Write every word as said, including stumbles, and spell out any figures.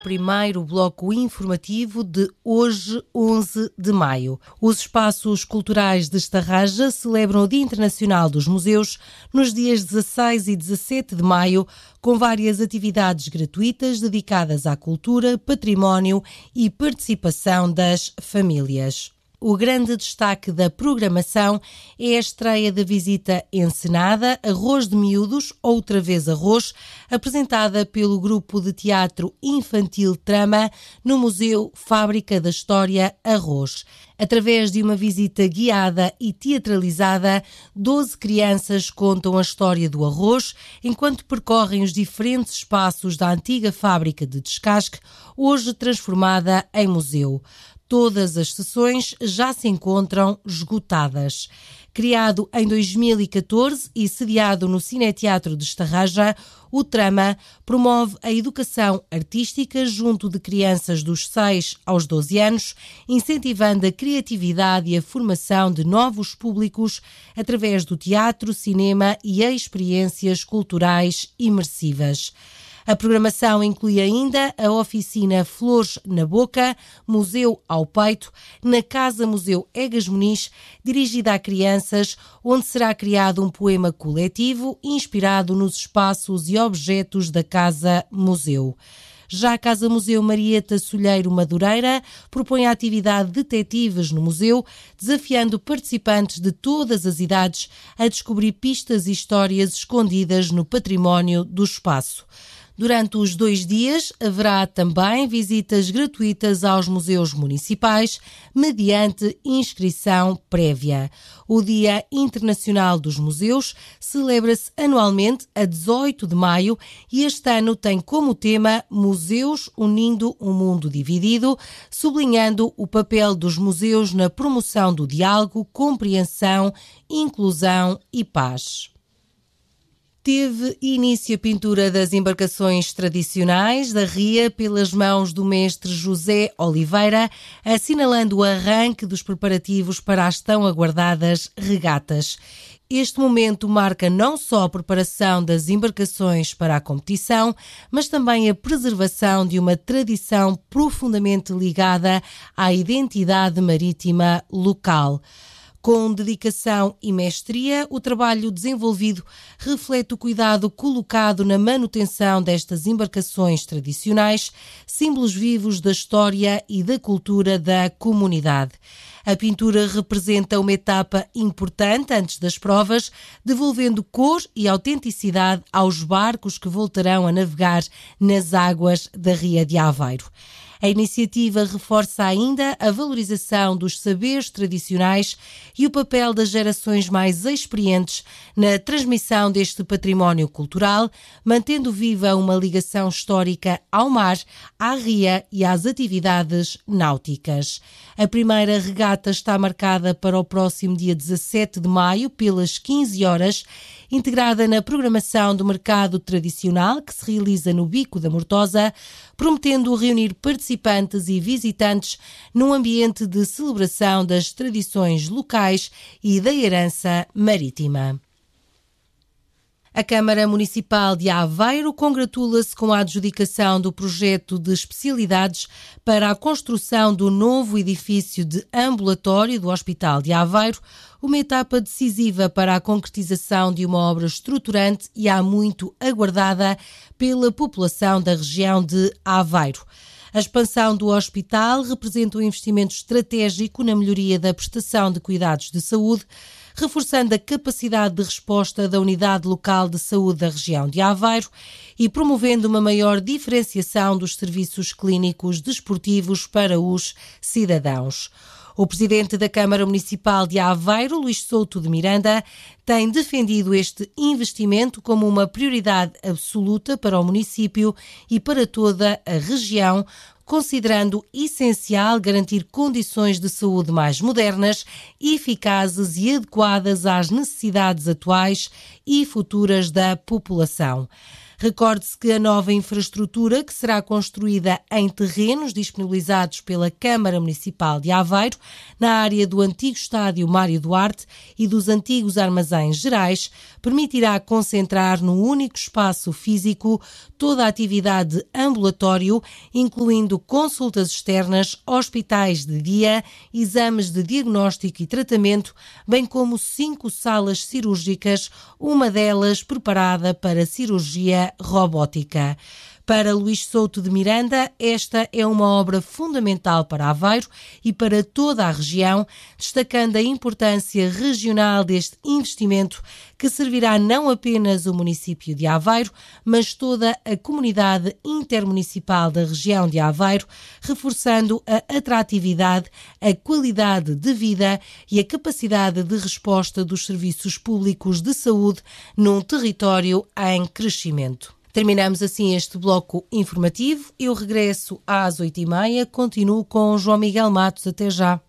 Primeiro bloco informativo de hoje, onze de maio. Os espaços culturais de Estarraja celebram o Dia Internacional dos Museus nos dias dezasseis e dezassete de maio, com várias atividades gratuitas dedicadas à cultura, património e participação das famílias. O grande destaque da programação é a estreia da visita encenada Arroz de Miúdos, outra vez Arroz, apresentada pelo grupo de teatro infantil Trama no Museu Fábrica da História Arroz. Através de uma visita guiada e teatralizada, doze crianças contam a história do arroz enquanto percorrem os diferentes espaços da antiga fábrica de descasque, hoje transformada em museu. Todas as sessões já se encontram esgotadas. Criado em dois mil e catorze e sediado no Cineteatro de Estarraja, o Trama promove a educação artística junto de crianças dos seis aos doze anos, incentivando a criatividade e a formação de novos públicos através do teatro, cinema e experiências culturais imersivas. A programação inclui ainda a oficina Flores na Boca, Museu ao Peito, na Casa Museu Egas Muniz, dirigida a crianças, onde será criado um poema coletivo inspirado nos espaços e objetos da Casa Museu. Já a Casa Museu Marieta Solheiro Madureira propõe a atividade Detetives no museu, desafiando participantes de todas as idades a descobrir pistas e histórias escondidas no património do espaço. Durante os dois dias, haverá também visitas gratuitas aos museus municipais, mediante inscrição prévia. O Dia Internacional dos Museus celebra-se anualmente a dezoito de maio e este ano tem como tema Museus unindo um mundo dividido, sublinhando o papel dos museus na promoção do diálogo, compreensão, inclusão e paz. Teve início a pintura das embarcações tradicionais da Ria pelas mãos do mestre José Oliveira, assinalando o arranque dos preparativos para as tão aguardadas regatas. Este momento marca não só a preparação das embarcações para a competição, mas também a preservação de uma tradição profundamente ligada à identidade marítima local. Com dedicação e mestria, o trabalho desenvolvido reflete o cuidado colocado na manutenção destas embarcações tradicionais, símbolos vivos da história e da cultura da comunidade. A pintura representa uma etapa importante antes das provas, devolvendo cor e autenticidade aos barcos que voltarão a navegar nas águas da Ria de Aveiro. A iniciativa reforça ainda a valorização dos saberes tradicionais e o papel das gerações mais experientes na transmissão deste património cultural, mantendo viva uma ligação histórica ao mar, à ria e às atividades náuticas. A primeira regata está marcada para o próximo dia dezassete de maio, pelas quinze horas, integrada na programação do mercado tradicional que se realiza no Bico da Mortosa, prometendo reunir participantes e visitantes num ambiente de celebração das tradições locais e da herança marítima. A Câmara Municipal de Aveiro congratula-se com a adjudicação do projeto de especialidades para a construção do novo edifício de ambulatório do Hospital de Aveiro, uma etapa decisiva para a concretização de uma obra estruturante e há muito aguardada pela população da região de Aveiro. A expansão do hospital representa um investimento estratégico na melhoria da prestação de cuidados de saúde, reforçando a capacidade de resposta da Unidade Local de Saúde da região de Aveiro e promovendo uma maior diferenciação dos serviços clínicos desportivos para os cidadãos. O presidente da Câmara Municipal de Aveiro, Luís Souto de Miranda, tem defendido este investimento como uma prioridade absoluta para o município e para toda a região, considerando essencial garantir condições de saúde mais modernas, eficazes e adequadas às necessidades atuais e futuras da população. Recorde-se que a nova infraestrutura, que será construída em terrenos disponibilizados pela Câmara Municipal de Aveiro, na área do antigo estádio Mário Duarte e dos antigos armazéns gerais, permitirá concentrar num único espaço físico toda a atividade ambulatório, incluindo consultas externas, hospitais de dia, exames de diagnóstico e tratamento, bem como cinco salas cirúrgicas, uma delas preparada para cirurgia robótica. Para Luís Souto de Miranda, esta é uma obra fundamental para Aveiro e para toda a região, destacando a importância regional deste investimento que servirá não apenas o município de Aveiro, mas toda a comunidade intermunicipal da região de Aveiro, reforçando a atratividade, a qualidade de vida e a capacidade de resposta dos serviços públicos de saúde num território em crescimento. Terminamos assim este bloco informativo. Eu regresso às oito e meia. Continuo com João Miguel Matos. Até já.